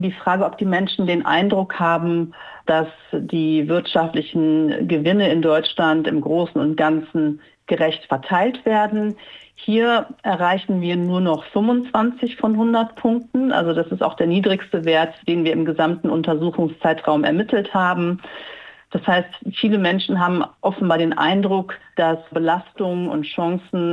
Die Frage, ob die Menschen den Eindruck haben, dass die wirtschaftlichen Gewinne in Deutschland im Großen und Ganzen gerecht verteilt werden. Hier erreichen wir nur noch 25 von 100 Punkten. Also das ist auch der niedrigste Wert, den wir im gesamten Untersuchungszeitraum ermittelt haben. Das heißt, viele Menschen haben offenbar den Eindruck, dass Belastungen und Chancen